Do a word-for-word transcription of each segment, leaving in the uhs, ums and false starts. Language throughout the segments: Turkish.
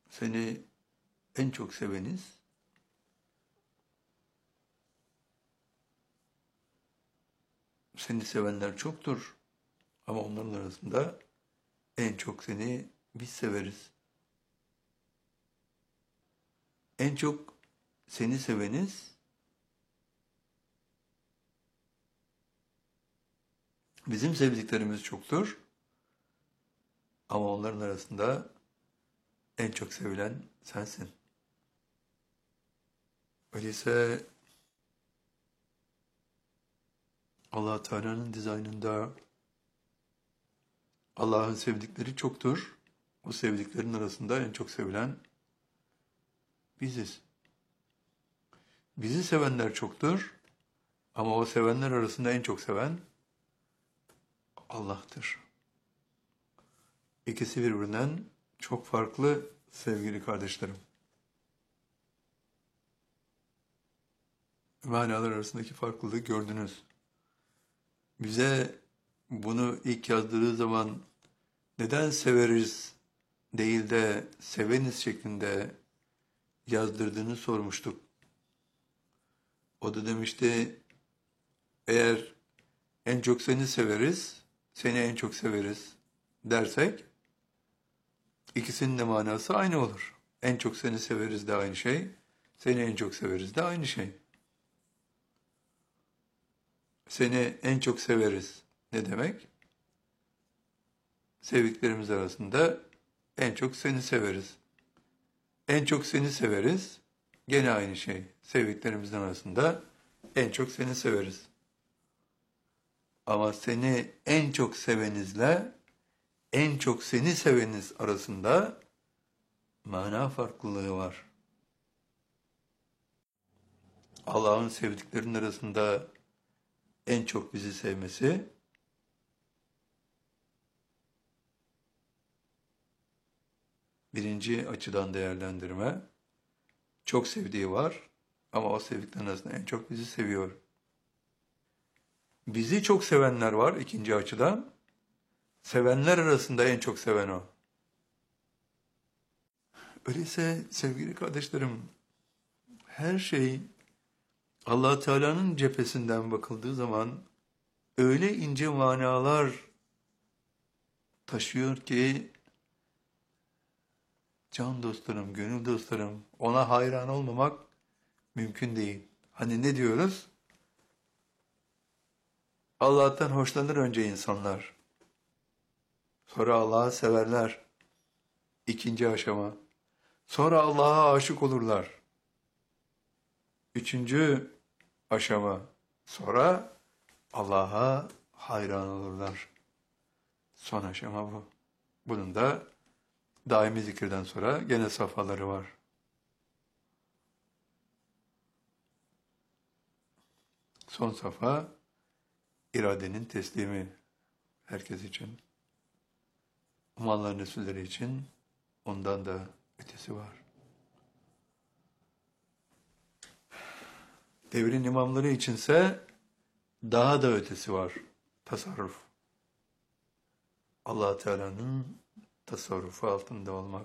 Seni en çok seveniz, seni sevenler çoktur ama onların arasında en çok seni biz severiz. En çok seni seveniz, bizim sevdiklerimiz çoktur ama onların arasında en çok sevilen sensin. Öyleyse Allah Teala'nın dizaynında Allah'ın sevdikleri çoktur. O sevdiklerin arasında en çok sevilen biziz. Bizi sevenler çoktur ama o sevenler arasında en çok seven Allah'tır. İkisi birbirinden çok farklı sevgili kardeşlerim. Manalar arasındaki farklılığı gördünüz. Bize bunu ilk yazdığı zaman neden severiz değil de seveniz şeklinde yazdırdığını sormuştuk. O da demişti, eğer en çok seni severiz, seni en çok severiz dersek, ikisinin de manası aynı olur. En çok seni severiz de aynı şey, seni en çok severiz de aynı şey. Seni en çok severiz ne demek? Sevdiklerimiz arasında en çok seni severiz. En çok seni severiz, gene aynı şey. Sevdiklerimizin arasında en çok seni severiz. Ama seni en çok sevenizle en çok seni seveniz arasında mana farklılığı var. Allah'ın sevdiklerinin arasında en çok bizi sevmesi, birinci açıdan değerlendirme, çok sevdiği var ama o sevdiklerin arasında en çok bizi seviyor. Bizi çok sevenler var ikinci açıdan, sevenler arasında en çok seven o. Öyleyse sevgili kardeşlerim, her şey Allah Teala'nın cephesinden bakıldığı zaman öyle ince manalar taşıyor ki can dostlarım, gönül dostlarım, ona hayran olmamak mümkün değil. Hani ne diyoruz? Allah'tan hoşlanır önce insanlar. Sonra Allah'ı severler. İkinci aşama. Sonra Allah'a aşık olurlar. Üçüncü aşama. Sonra Allah'a hayran olurlar. Son aşama bu. Bunun da daimi zikirden sonra gene safhaları var. Son safha iradenin teslimi herkes için. Umanların Resulleri için ondan da ötesi var. Devrin imamları içinse daha da ötesi var. Tasarruf. Allah Teala'nın tasarrufu altında olmak.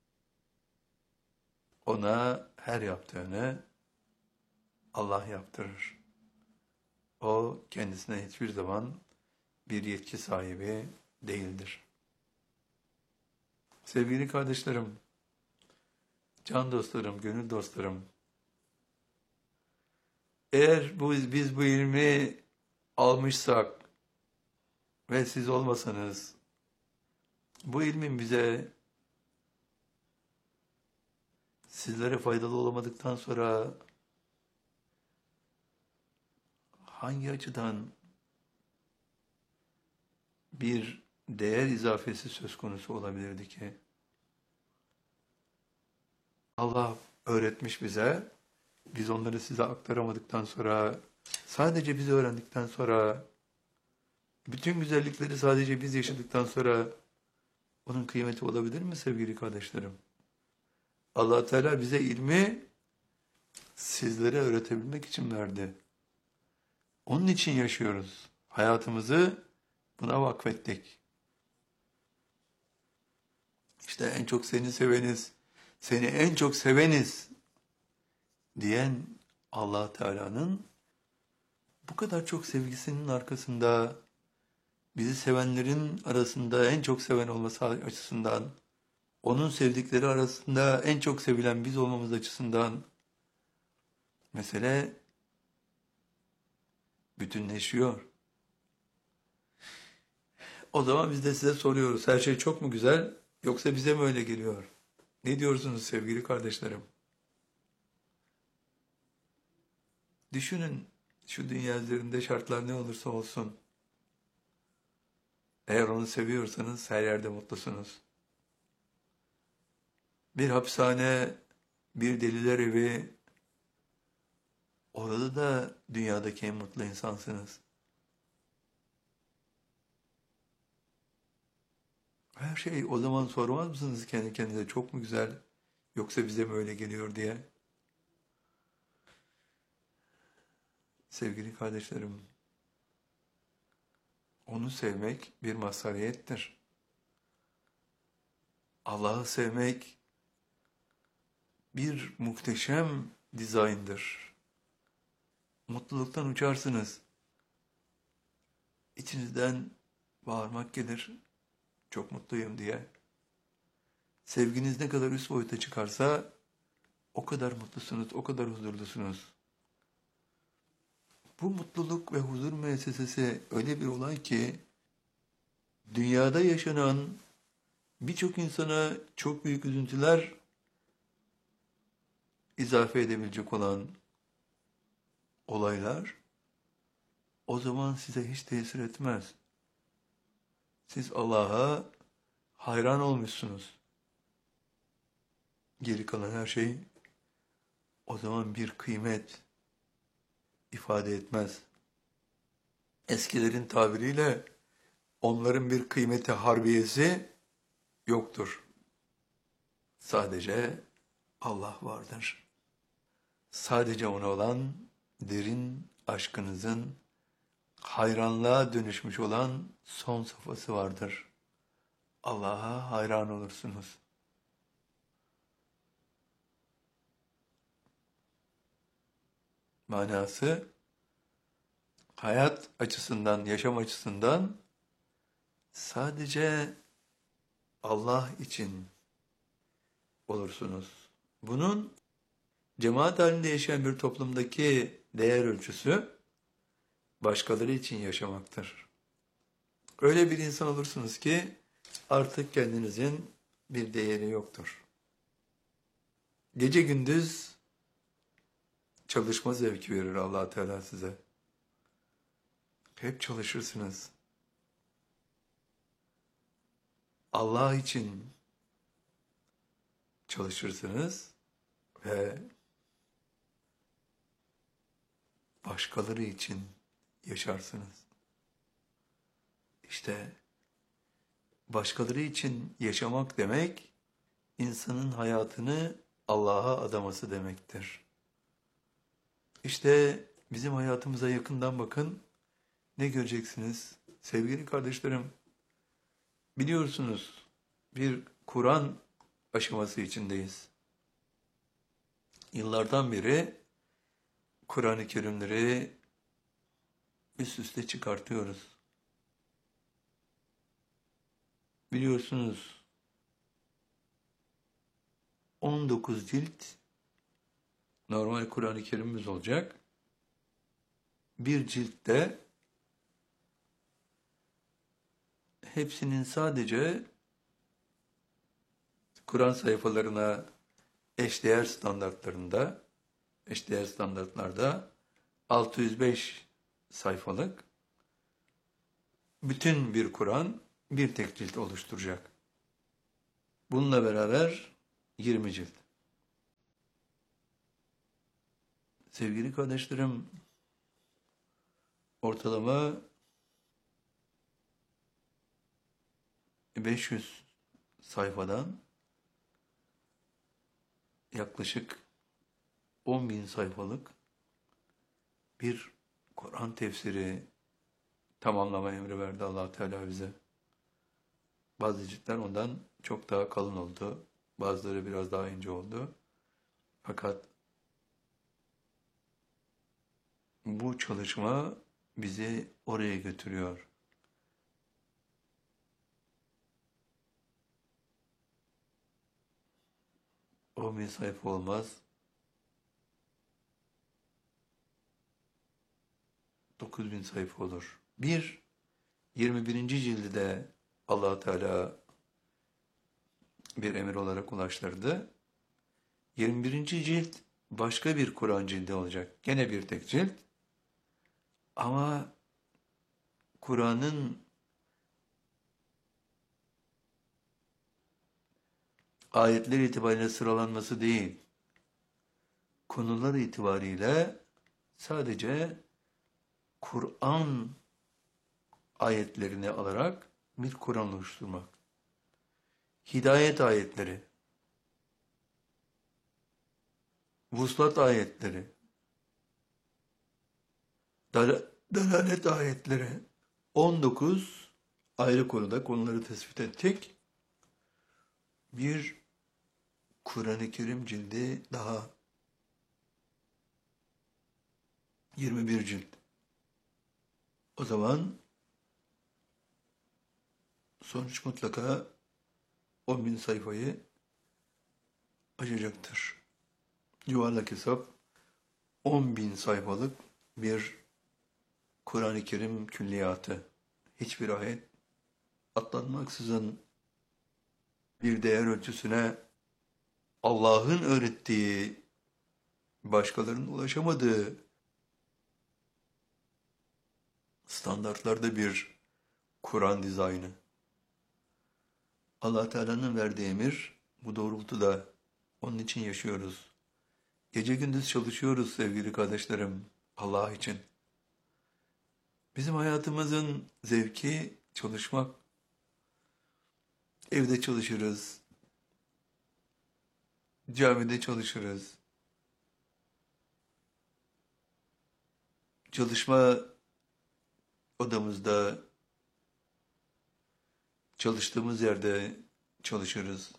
Ona her yaptığını Allah yaptırır. O kendisine hiçbir zaman bir yetki sahibi değildir. Sevgili kardeşlerim, can dostlarım, gönül dostlarım, eğer bu, biz bu ilmi almışsak ve siz olmasanız, bu ilmin bize sizlere faydalı olamadıktan sonra hangi açıdan bir değer izafesi söz konusu olabilirdi ki? Allah öğretmiş bize, biz onları size aktaramadıktan sonra, sadece biz öğrendikten sonra, bütün güzellikleri sadece biz yaşadıktan sonra onun kıymeti olabilir mi sevgili kardeşlerim? Allah Teala bize ilmi sizlere öğretebilmek için verdi. Onun için yaşıyoruz. Hayatımızı buna vakfettik. İşte en çok seni seveniz, seni en çok seveniz diyen Allah Teala'nın bu kadar çok sevgisinin arkasında bizi sevenlerin arasında en çok seven olması açısından, onun sevdikleri arasında en çok sevilen biz olmamız açısından mesele bütünleşiyor. O zaman biz de size soruyoruz. Her şey çok mu güzel yoksa bize mi öyle geliyor? Ne diyorsunuz sevgili kardeşlerim? Düşünün şu dünya üzerinde şartlar ne olursa olsun. Eğer onu seviyorsanız her yerde mutlusunuz. Bir hapishane, bir deliler evi, orada da dünyadaki en mutlu insansınız. Her şey o zaman sormaz mısınız kendi kendinize çok mu güzel yoksa bize mi öyle geliyor diye? Sevgili kardeşlerim, onu sevmek bir mazhariyettir. Allah'ı sevmek bir muhteşem dizayndır. Mutluluktan uçarsınız. İçinizden bağırmak gelir, çok mutluyum diye. Sevginiz ne kadar üst boyuta çıkarsa o kadar mutlusunuz, o kadar huzurlusunuz. Bu mutluluk ve huzur müessesesi öyle bir olay ki dünyada yaşanan birçok insana çok büyük üzüntüler izafe edebilecek olan olaylar o zaman size hiç tesir etmez. Siz Allah'a hayran olmuşsunuz. Geri kalan her şey o zaman bir kıymet ifade etmez. Eskilerin tabiriyle onların bir kıymeti harbiyesi yoktur. Sadece Allah vardır. Sadece ona olan derin aşkınızın hayranlığa dönüşmüş olan son safhası vardır. Allah'a hayran olursunuz. Manası, hayat açısından, yaşam açısından sadece Allah için olursunuz. Bunun cemaat halinde yaşayan bir toplumdaki değer ölçüsü başkaları için yaşamaktır. Öyle bir insan olursunuz ki artık kendinizin bir değeri yoktur. Gece gündüz çalışma zevki verir Allah Teala size. Hep çalışırsınız. Allah için çalışırsınız ve başkaları için yaşarsınız. İşte başkaları için yaşamak demek, insanın hayatını Allah'a adaması demektir. İşte bizim hayatımıza yakından bakın, ne göreceksiniz? Sevgili kardeşlerim, biliyorsunuz bir Kur'an aşaması içindeyiz. Yıllardan beri Kur'an-ı Kerimleri üst üste çıkartıyoruz. Biliyorsunuz on dokuz cilt normal Kur'an-ı Kerim'imiz olacak. Bir ciltte hepsinin sadece Kur'an sayfalarına eşdeğer standartlarında, eşdeğer standartlarda altı yüz beş sayfalık bütün bir Kur'an bir tek cilt oluşturacak. Bununla beraber yirmi cilt. Sevgili kardeşlerim, ortalama beş yüz sayfadan yaklaşık on bin sayfalık bir Kur'an tefsiri tamamlama emri verdi Allah Teala bize. Bazı ciltler ondan çok daha kalın oldu. Bazıları biraz daha ince oldu. Fakat bu çalışma bizi oraya götürüyor. on bin sayfa olmaz. dokuz bin sayfa olur. Bir, yirmi birinci cildi de Allah Teala bir emir olarak ulaştırdı. yirmi birinci cilt başka bir Kur'an cildi olacak. Gene bir tek cilt. Ama Kur'an'ın ayetler itibariyle sıralanması değil, konular itibariyle sadece Kur'an ayetlerini alarak bir Kur'an oluşturmak. Hidayet ayetleri, vuslat ayetleri, dal dalalet ayetleri, on dokuz ayrı konuda konuları tespit ettik. Bir Kur'an-ı Kerim cildi daha, yirmi bir cilt. O zaman sonuç mutlaka on bin sayfayı aşacaktır. Yuvarlak hesap on bin sayfalık bir Kur'an-ı Kerim külliyatı. Hiçbir ayet atlanmaksızın bir değer ölçüsüne Allah'ın öğrettiği, başkalarının ulaşamadığı standartlarda bir Kur'an dizaynı. Allah Teala'nın verdiği emir bu doğrultuda. Onun için yaşıyoruz. Gece gündüz çalışıyoruz sevgili kardeşlerim Allah için. Bizim hayatımızın zevki çalışmak. Evde çalışırız. Camide çalışırız. Çalışma odamızda, çalıştığımız yerde çalışırız.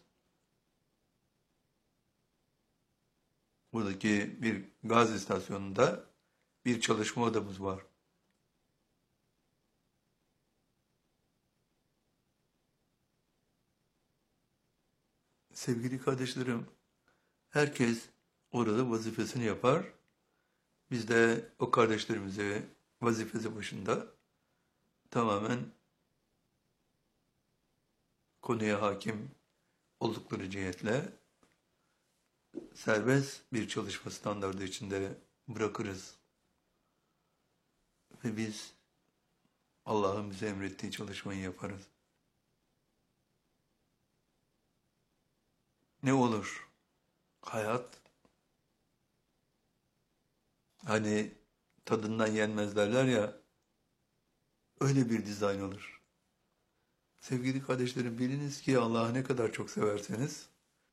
Buradaki bir gaz istasyonunda bir çalışma odamız var. Sevgili kardeşlerim, herkes orada vazifesini yapar. Biz de o kardeşlerimize vazifesi başında tamamen konuya hakim oldukları cihetle serbest bir çalışma standardı içinde bırakırız. Ve biz Allah'ın bize emrettiği çalışmayı yaparız. Ne olur? Hayat, hani tadından yenmez derler ya, öyle bir dizayn olur. Sevgili kardeşlerim, biliniz ki Allah'ı ne kadar çok severseniz,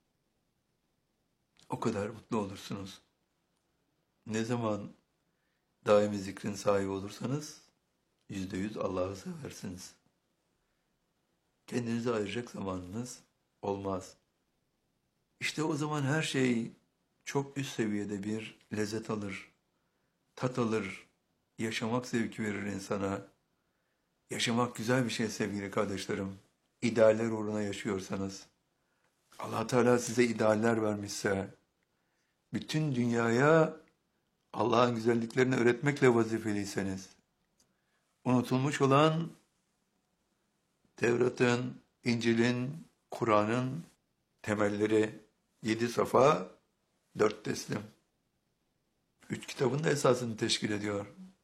o kadar mutlu olursunuz. Ne zaman daimi zikrin sahibi olursanız, yüzde yüz Allah'ı seversiniz. Kendinize ayıracak zamanınız olmaz. İşte o zaman her şey çok üst seviyede bir lezzet alır, tat alır, yaşamak zevki verir insana. Yaşamak güzel bir şey sevgili kardeşlerim. İdealler uğruna yaşıyorsanız, Allah Teala size idealler vermişse, bütün dünyaya Allah'ın güzelliklerini öğretmekle vazifeliyseniz, unutulmuş olan Tevrat'ın, İncil'in, Kur'an'ın temelleri yedi safa, dört teslim. Üç kitabın da esasını teşkil ediyor.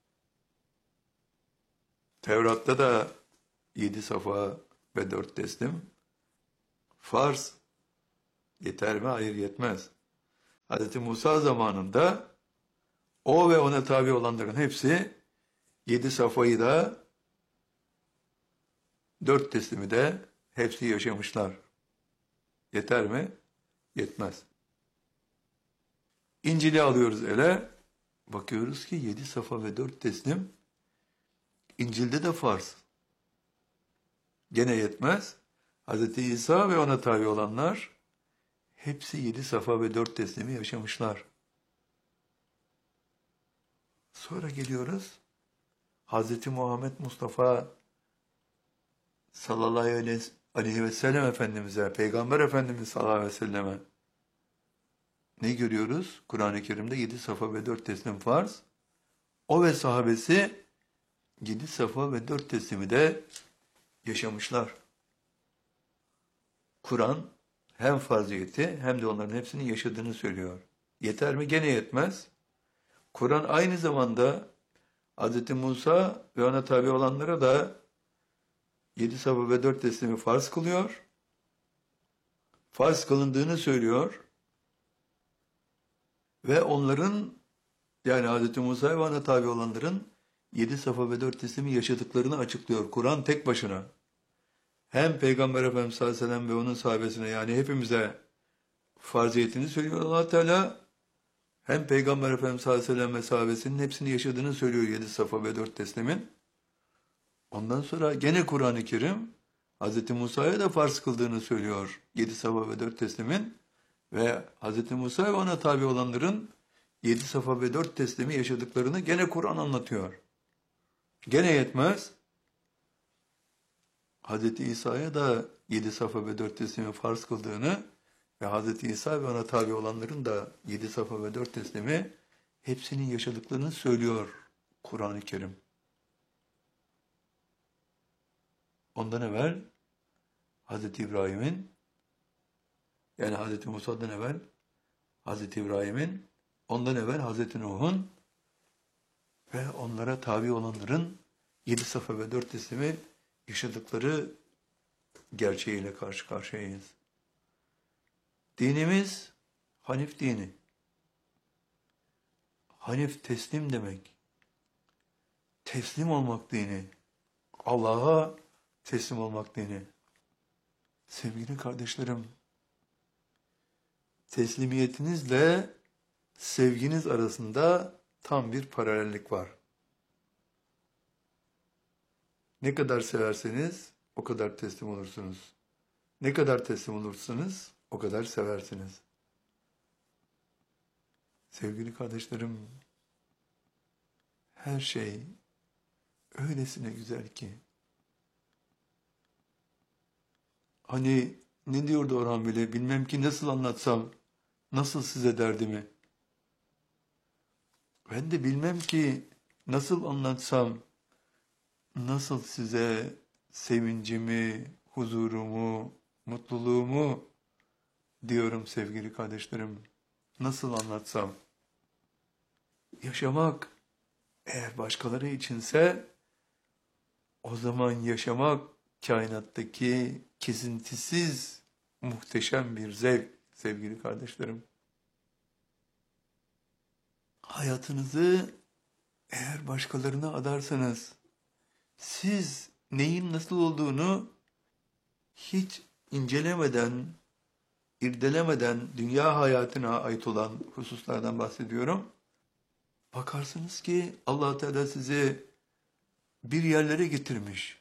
Tevrat'ta da yedi safa ve dört teslim. Farz yeter mi? Hayır, yetmez. Hazreti Musa zamanında o ve ona tabi olanların hepsi yedi safayı da dört teslimi de hepsi yaşamışlar. Yeter mi? Yetmez. İncil'i alıyoruz ele, bakıyoruz ki yedi safa ve dört teslim İncil'de de farz. Gene yetmez. Hazreti İsa ve ona tabi olanlar hepsi yedi safa ve dört teslimi yaşamışlar. Sonra geliyoruz Hazreti Muhammed Mustafa sallallahu aleyhi ve sellem Efendimiz'e, Peygamber Efendimiz sallallahu aleyhi ve selleme ne görüyoruz? Kur'an-ı Kerim'de yedi safa ve dört teslim farz. O ve sahabesi yedi safa ve dört teslimi de yaşamışlar. Kur'an hem farziyeti hem de onların hepsini yaşadığını söylüyor. Yeter mi? Gene yetmez. Kur'an aynı zamanda Hz. Musa ve ona tabi olanlara da yedi safa ve dört teslimi farz kılıyor. Farz kılındığını söylüyor. Ve onların, yani Hz. Musa ve ona tabi olanların yedi safa ve dört teslimi yaşadıklarını açıklıyor. Kur'an tek başına. Hem Peygamber Efendimiz sallallahu aleyhi ve sellem ve onun sahabesine, yani hepimize farziyetini söylüyor Allah Teala. Hem Peygamber Efendimiz sallallahu aleyhi ve sellem ve sahabesinin hepsini yaşadığını söylüyor yedi safa ve dört teslimin. Ondan sonra gene Kur'an-ı Kerim Hz. Musa'ya da farz kıldığını söylüyor yedi safa ve dört teslimin. Ve Hz. Musa ve ona tabi olanların yedi safa ve dört teslimi yaşadıklarını gene Kur'an anlatıyor. Gene yetmez. Hz. İsa'ya da yedi safa ve dört teslimi farz kıldığını ve Hz. İsa ve ona tabi olanların da yedi safa ve dört teslimi hepsinin yaşadıklarını söylüyor Kur'an-ı Kerim. Ondan evvel Hz. İbrahim'in, yani Hz. Musa'dan evvel Hz. İbrahim'in, ondan evvel Hz. Nuh'un ve onlara tabi olanların yedi safa ve dört teslimi yaşadıkları gerçeğiyle karşı karşıyayız. Dinimiz Hanif dini. Hanif teslim demek. Teslim olmak dini. Allah'a teslim olmak dini. Sevgili kardeşlerim, teslimiyetinizle sevginiz arasında tam bir paralellik var. Ne kadar severseniz o kadar teslim olursunuz. Ne kadar teslim olursanız o kadar seversiniz. Sevgili kardeşlerim, her şey öylesine güzel ki. Hani ne diyordu Orhan bile, bilmem ki nasıl anlatsam, nasıl size derdimi. Ben de bilmem ki nasıl anlatsam, nasıl size sevincimi, huzurumu, mutluluğumu diyorum sevgili kardeşlerim. Nasıl anlatsam? Yaşamak eğer başkaları içinse o zaman yaşamak kainattaki kesintisiz muhteşem bir zevk sevgili kardeşlerim. Hayatınızı eğer başkalarına adarsanız, siz neyin nasıl olduğunu hiç incelemeden, irdelemeden, dünya hayatına ait olan hususlardan bahsediyorum. Bakarsınız ki Allah Teala sizi bir yerlere getirmiş.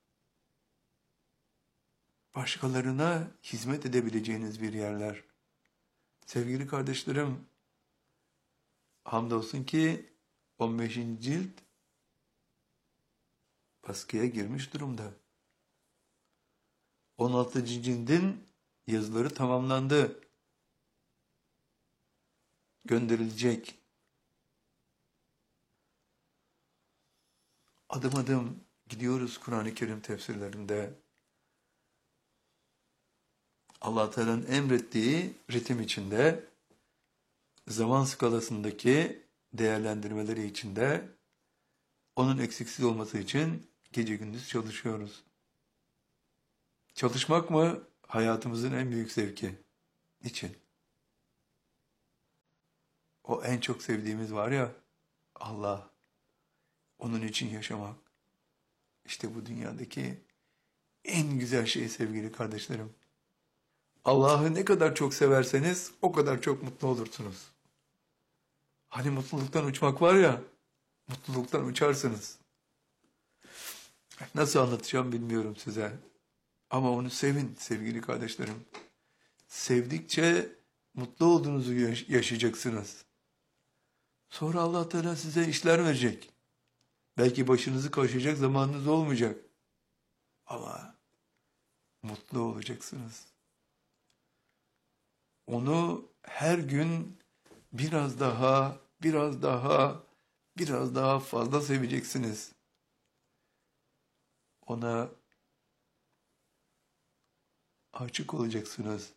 Başkalarına hizmet edebileceğiniz bir yerler. Sevgili kardeşlerim, hamdolsun ki on beşinci cilt baskıya girmiş durumda. on altıncı cildin yazıları tamamlandı. Gönderilecek. Adım adım gidiyoruz Kur'an-ı Kerim tefsirlerinde. Allah Teala'nın emrettiği ritim içinde, zaman skalasındaki değerlendirmeleri içinde, onun eksiksiz olması için gece gündüz çalışıyoruz. Çalışmak mı hayatımızın en büyük zevki? Niçin? O en çok sevdiğimiz var ya, Allah. Onun için yaşamak. İşte bu dünyadaki en güzel şey sevgili kardeşlerim. Allah'ı ne kadar çok severseniz o kadar çok mutlu olursunuz. Hani mutluluktan uçmak var ya, mutluluktan uçarsınız. Nasıl anlatacağım bilmiyorum size. Ama onu sevin sevgili kardeşlerim. Sevdikçe mutlu olduğunuzu yaş- yaşayacaksınız. Sonra Allah Teala size işler verecek. Belki başınızı kaşıyacak zamanınız olmayacak. Ama mutlu olacaksınız. Onu her gün biraz daha, biraz daha, biraz daha fazla seveceksiniz. Ona aşık olacaksınız.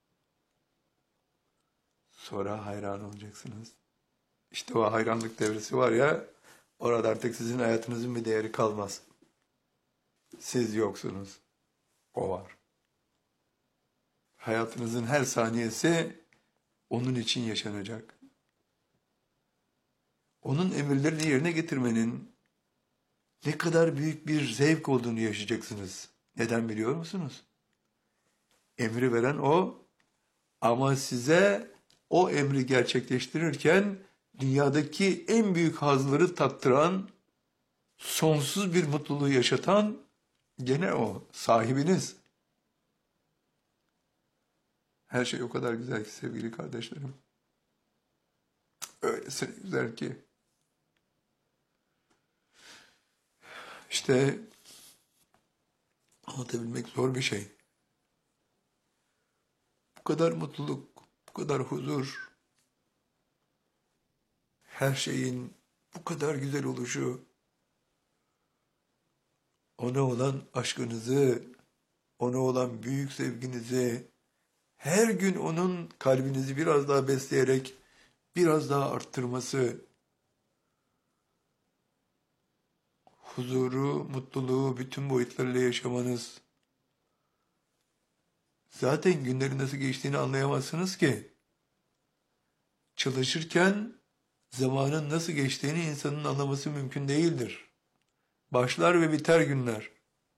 Sonra hayran olacaksınız. İşte o hayranlık devresi var ya, orada artık sizin hayatınızın bir değeri kalmaz. Siz yoksunuz. O var. Hayatınızın her saniyesi onun için yaşanacak. Onun emirlerini yerine getirmenin ne kadar büyük bir zevk olduğunu yaşayacaksınız. Neden biliyor musunuz? Emri veren o, ama size o emri gerçekleştirirken dünyadaki en büyük hazları tattıran, sonsuz bir mutluluğu yaşatan gene o, sahibiniz. Her şey o kadar güzel ki sevgili kardeşlerim. Öylesine güzel ki. İşte anlatabilmek zor bir şey. Bu kadar mutluluk, bu kadar huzur, her şeyin bu kadar güzel oluşu, ona olan aşkınızı, ona olan büyük sevginizi, her gün onun kalbinizi biraz daha besleyerek, biraz daha arttırması, huzuru, mutluluğu bütün boyutlarıyla yaşamanız, zaten günlerin nasıl geçtiğini anlayamazsınız ki. Çalışırken zamanın nasıl geçtiğini insanın anlaması mümkün değildir. Başlar ve biter günler.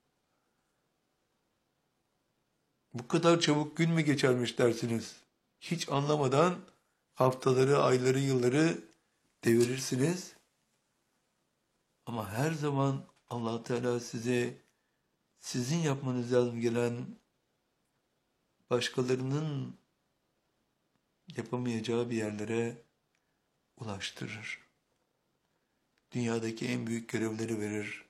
Bu kadar çabuk gün mü geçermiş dersiniz? Hiç anlamadan haftaları, ayları, yılları devirirsiniz. Ama her zaman Allah Teala size sizin yapmanız lazım gelen, başkalarının yapamayacağı bir yerlere ulaştırır. Dünyadaki en büyük görevleri verir.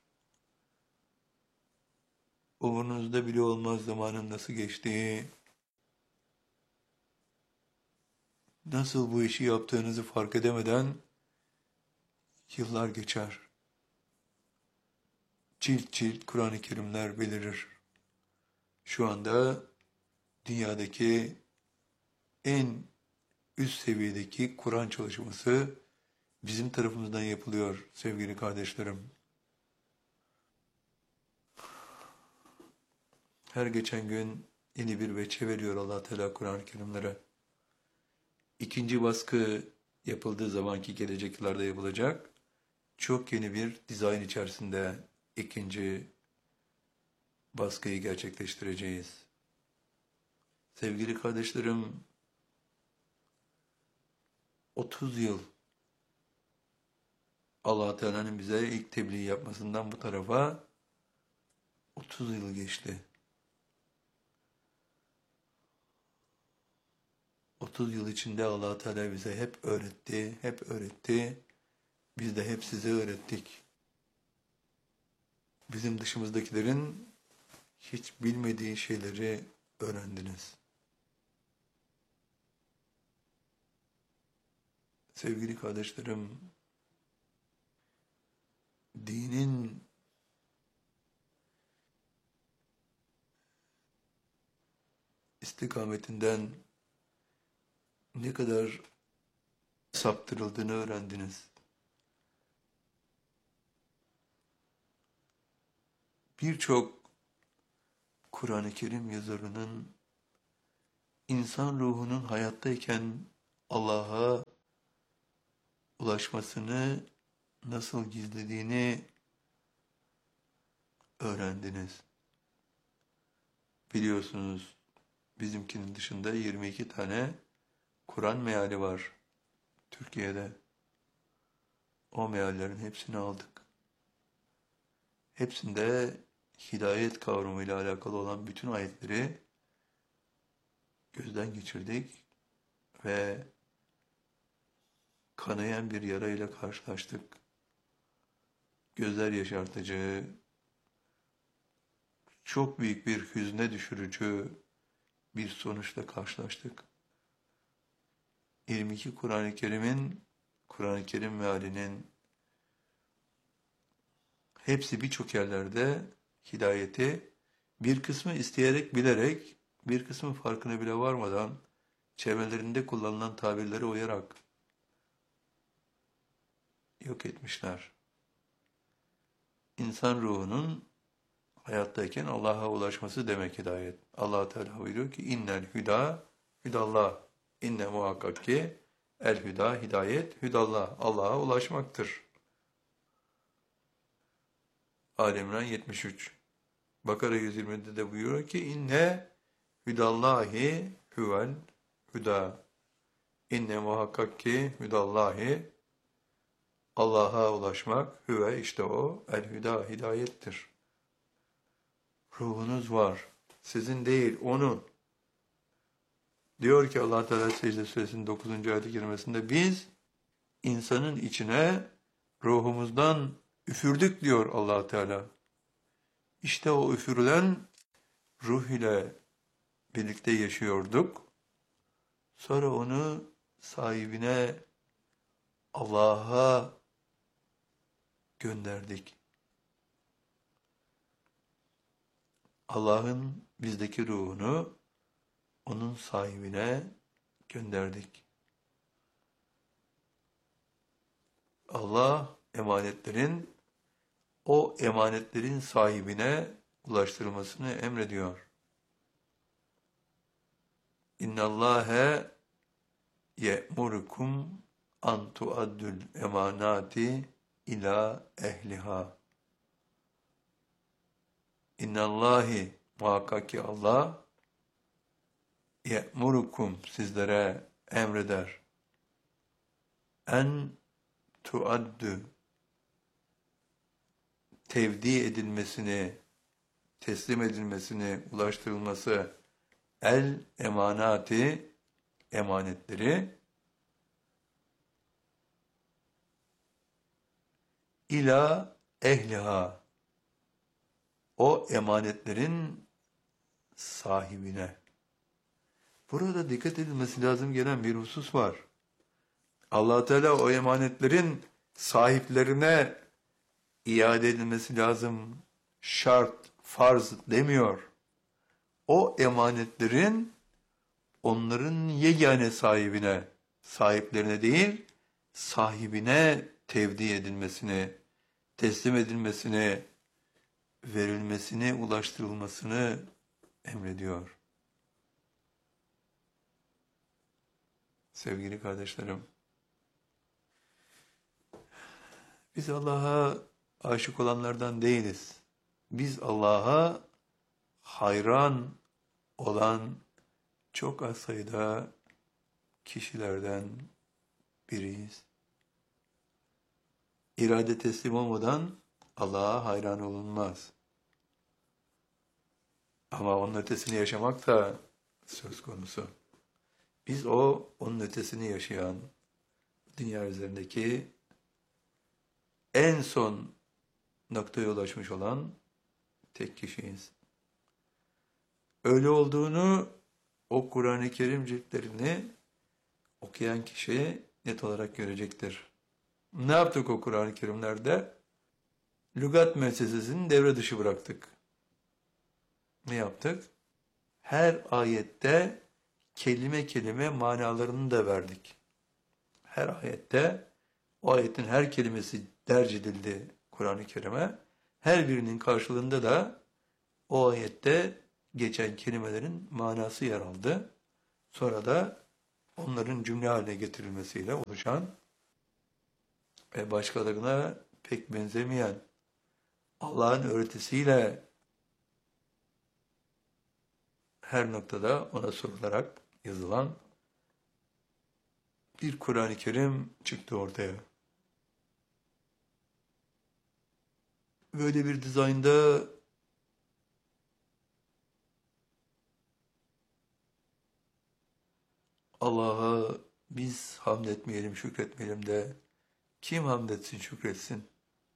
Umurunuzda bile olmaz zamanın nasıl geçtiği, nasıl bu işi yaptığınızı fark edemeden yıllar geçer. Cilt cilt Kur'an-ı Kerimler belirir. Şu anda dünyadaki en üst seviyedeki Kur'an çalışması bizim tarafımızdan yapılıyor sevgili kardeşlerim. Her geçen gün yeni bir veçe veriyor Allah Teala Kur'an-ı Kerimlere. İkinci baskı yapıldığı zamanki gelecek yıllarda yapılacak. Çok yeni bir dizayn içerisinde ikinci baskıyı gerçekleştireceğiz. Sevgili kardeşlerim, otuz yıl Allah Teala'nın bize ilk tebliğ yapmasından bu tarafa otuz yıl geçti. otuz yıl içinde Allah Teala bize hep öğretti, hep öğretti. Biz de hep size öğrettik. Bizim dışımızdakilerin hiç bilmediği şeyleri öğrendiniz. Sevgili kardeşlerim, dinin istikametinden ne kadar saptırıldığını öğrendiniz. Birçok Kur'an-ı Kerim yazarının insan ruhunun hayattayken Allah'a ulaşmasını nasıl gizlediğini öğrendiniz. Biliyorsunuz bizimkinin dışında yirmi iki tane Kur'an meali var Türkiye'de. O meallerin hepsini aldık. Hepsinde hidayet kavramıyla alakalı olan bütün ayetleri gözden geçirdik ve kanayan bir yarayla karşılaştık. Gözler yaşartıcı, çok büyük bir hüzne düşürücü bir sonuçla karşılaştık. yirmi iki Kur'an-ı Kerim'in, Kur'an-ı Kerim mealinin hepsi birçok yerlerde hidayeti, bir kısmı isteyerek, bilerek, bir kısmı farkına bile varmadan, çevrelerinde kullanılan tabirlere uyarak yok etmişler. İnsan ruhunun hayattayken Allah'a ulaşması demek hidayet. Allah Teala buyuruyor ki innel hüda hüdallah. İnne muhakkak ki el hüda hidayet hüdallah. Allah'a ulaşmaktır. Ali İmran yetmiş üç. Bakara yüz yirmide de buyuruyor ki inne hüdallahi huvel hüda. İnne muhakkak ki hüdallahi Allah'a ulaşmak hüve işte o el hüda hidayettir. Ruhunuz var. Sizin değil, onun. Diyor ki Allah Teala Secde Suresinin dokuzuncu ayet-i kerimesinde biz insanın içine ruhumuzdan üfürdük diyor Allah Teala. İşte o üfürülen ruh ile birlikte yaşıyorduk. Sonra onu sahibine Allah'a gönderdik. Allah'ın bizdeki ruhunu onun sahibine gönderdik. Allah emanetlerin o emanetlerin sahibine ulaştırılmasını emrediyor. İnnallâhe ye'murukum an tuaddul emanati ila ehliha. İnnallâhi muhakkak ki Allah ye'murukum sizlere emreder. En tuaddu tevdi edilmesini, teslim edilmesini, ulaştırılması el emanati emanetleri ila ehliha o emanetlerin sahibine. Burada dikkat edilmesi lazım gelen bir husus var. Allah Teala o emanetlerin sahiplerine iade edilmesi lazım, şart, farz demiyor. O emanetlerin onların yegane sahibine, sahiplerine değil, sahibine tevdi edilmesini, teslim edilmesini, verilmesini, ulaştırılmasını emrediyor. Sevgili kardeşlerim, biz Allah'a aşık olanlardan değiliz. Biz Allah'a hayran olan çok az sayıda kişilerden biriyiz. İrade teslim olmadan Allah'a hayran olunmaz. Ama onun ötesini yaşamak da söz konusu. Biz o, onun ötesini yaşayan, dünya üzerindeki en son noktaya ulaşmış olan tek kişiyiz. Öyle olduğunu o Kur'an-ı Kerim ciltlerini okuyan kişi net olarak görecektir. Ne yaptık o Kur'an-ı Kerimlerde? Lügat müessesesini devre dışı bıraktık. Ne yaptık? Her ayette kelime kelime manalarını da verdik. Her ayette o ayetin her kelimesi derc edildi Kur'an-ı Kerim'e. Her birinin karşılığında da o ayette geçen kelimelerin manası yer aldı. Sonra da onların cümle haline getirilmesiyle oluşan ve başkalarına pek benzemeyen Allah'ın öğretisiyle her noktada ona sorularak yazılan bir Kur'an-ı Kerim çıktı ortaya. Böyle bir dizaynda Allah'a biz hamd etmeyelim, şükretmeyelim de kim hamd etsin, şükretsin?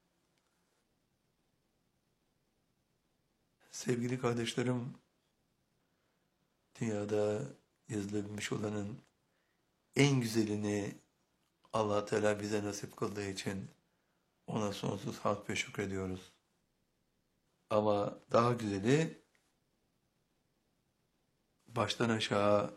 Sevgili kardeşlerim, dünyada yazılabilmiş olanın en güzelini Allah Teala bize nasip kıldığı için ona sonsuz hamd ve şükrediyoruz. Ama daha güzeli baştan aşağı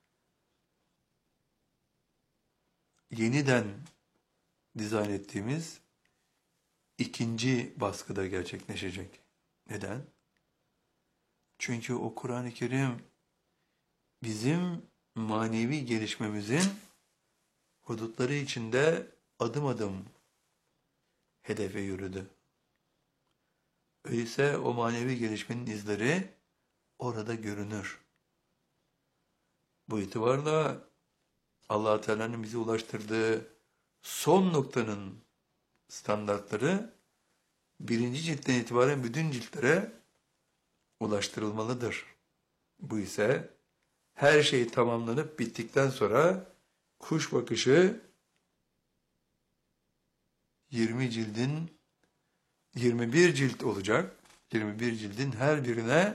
yeniden dizayn ettiğimiz ikinci baskıda gerçekleşecek. Neden? Çünkü o Kur'an-ı Kerim bizim manevi gelişmemizin hudutları içinde adım adım hedefe yürüdü. Öyleyse o manevi gelişmenin izleri orada görünür. Bu itibarla Allah Teala'nın bize ulaştırdığı son noktanın standartları birinci ciltten itibaren bütün ciltlere ulaştırılmalıdır. Bu ise her şey tamamlanıp bittikten sonra kuş bakışı yirmi cildin yirmi bir cilt olacak. yirmi bir cildin her birine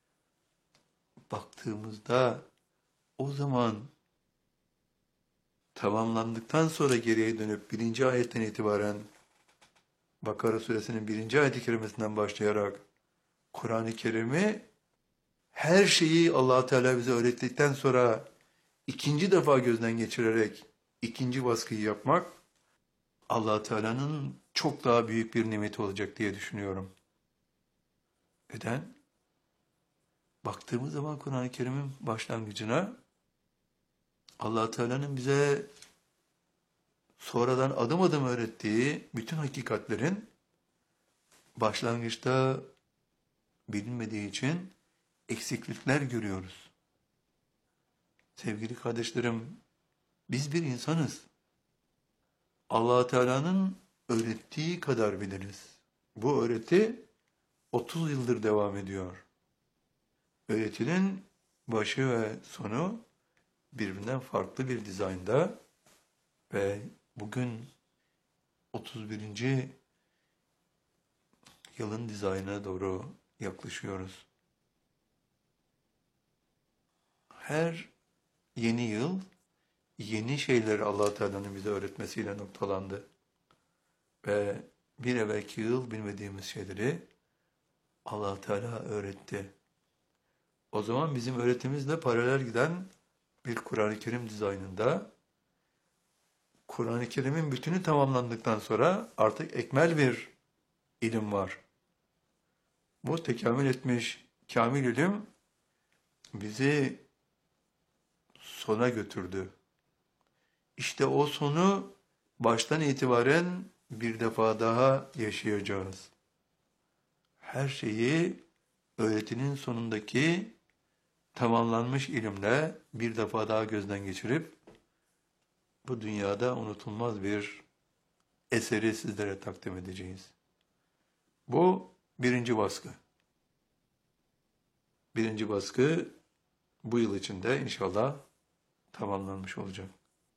baktığımızda o zaman tamamlandıktan sonra geriye dönüp birinci ayetten itibaren Bakara suresinin birinci ayet-i kerimesinden başlayarak Kur'an-ı Kerim'i her şeyi Allah Teala bize öğrettikten sonra ikinci defa gözden geçirerek ikinci baskıyı yapmak Allah Teala'nın çok daha büyük bir nimeti olacak diye düşünüyorum. Neden? Baktığımız zaman Kur'an-ı Kerim'in başlangıcına Allah Teala'nın bize sonradan adım adım öğrettiği bütün hakikatlerin başlangıçta bilinmediği için eksiklikler görüyoruz. Sevgili kardeşlerim, biz bir insanız. Allah Teala'nın öğrettiği kadar biliriz. Bu öğreti otuz yıldır devam ediyor. Öğretinin başı ve sonu birbirinden farklı bir dizaynda ve bugün otuz birinci yılın dizaynına doğru yaklaşıyoruz. Her yeni yıl yeni şeyleri Allah Teala'nın bize öğretmesiyle noktalandı. Ve bir evvelki yıl bilmediğimiz şeyleri Allah Teala öğretti. O zaman bizim öğretimizle paralel giden bir Kur'an-ı Kerim dizaynında Kur'an-ı Kerim'in bütünü tamamlandıktan sonra artık ekmel bir ilim var. Bu tekamül etmiş kamil ilim bizi sona götürdü. İşte o sonu baştan itibaren bir defa daha yaşayacağız. Her şeyi öğretinin sonundaki tamamlanmış ilimle bir defa daha gözden geçirip bu dünyada unutulmaz bir eseri sizlere takdim edeceğiz. Bu birinci baskı. Birinci baskı bu yıl içinde inşallah tamamlanmış olacak.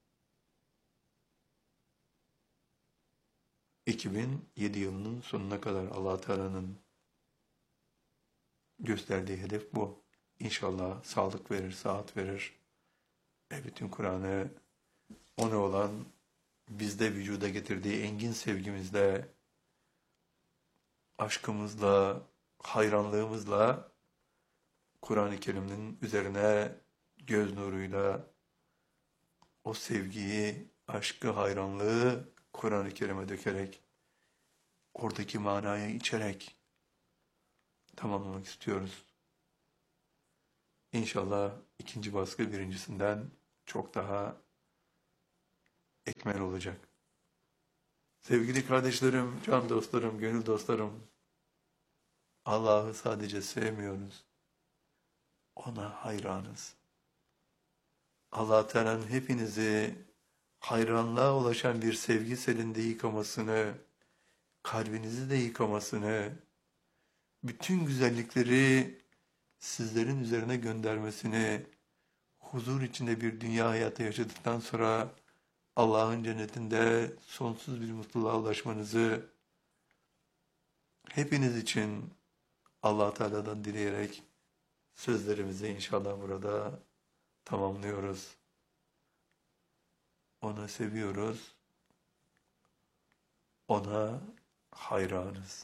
iki bin yedi yılının sonuna kadar Allah Teala'nın gösterdiği hedef bu. İnşallah sağlık verir, sıhhat verir. Ve bütün Kur'an'ı ona olan bizde vücuda getirdiği engin sevgimizle, aşkımızla, hayranlığımızla Kur'an-ı Kerim'in üzerine göz nuruyla o sevgiyi, aşkı, hayranlığı Kur'an-ı Kerim'e dökerek, oradaki manayı içerek tamamlamak istiyoruz. İnşallah ikinci baskı birincisinden çok daha ekmel olacak. Sevgili kardeşlerim, can dostlarım, gönül dostlarım, Allah'ı sadece sevmiyoruz, ona hayranız. Allah Teala'nın hepinizi hayranlığa ulaşan bir sevgi selinde yıkamasını, kalbinizi de yıkamasını, bütün güzellikleri sizlerin üzerine göndermesini, huzur içinde bir dünya hayatı yaşadıktan sonra Allah'ın cennetinde sonsuz bir mutluluğa ulaşmanızı hepiniz için Allah Teala'dan dileyerek sözlerimizi inşallah burada tamamlıyoruz. Onu seviyoruz. Ona hayranız.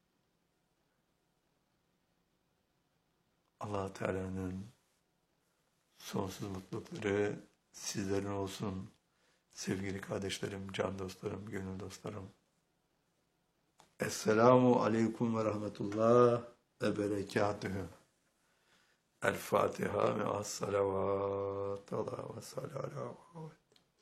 Allah Teala'nın sonsuz mutlulukları sizlerin olsun. Sevgili kardeşlerim, can dostlarım, gönül dostlarım. Esselamu aleyküm ve rahmetullah ve berekatühü. El Fatiha ve as-salavat. Allah ve sallallahu